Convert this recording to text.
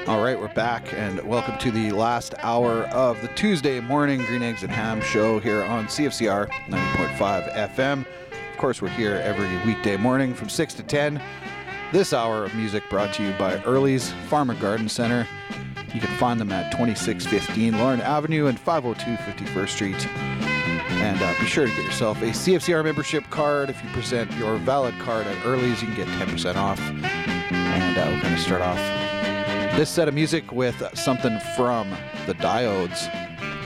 All right, we're back, and welcome to the last hour of the Tuesday morning Green Eggs and Ham show here on CFCR 90.5 FM. Of course, we're here every weekday morning from 6 to 10. This hour of music brought to you by Early's Farm and Garden Center. You can find them at 2615 Lorne Avenue and 502 51st Street. And be sure to get yourself a CFCR membership card. If you present your valid card at Early's, you can get 10% off. And we're going to start off this set of music with something from the Diodes.